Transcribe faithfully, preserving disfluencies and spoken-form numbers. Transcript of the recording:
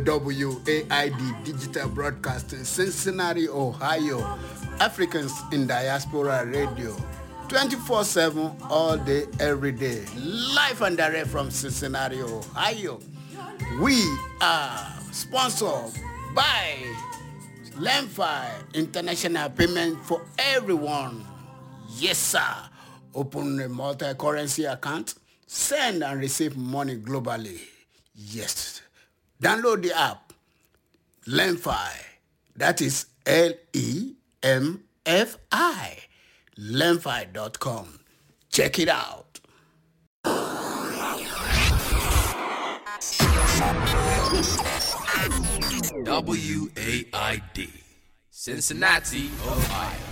W A I D Digital Broadcasting, Cincinnati, Ohio. Africans in Diaspora Radio. twenty-four seven, all day, every day. Live and direct from Cincinnati, Ohio. We are sponsored by Lemfi International Payment for Everyone. Yes, sir. Open a multi-currency account. Send and receive money globally. Yes. Download the app. Lemfi. That is L E M F I. Lemfi dot com. Check it out. W A I D, Cincinnati, Ohio.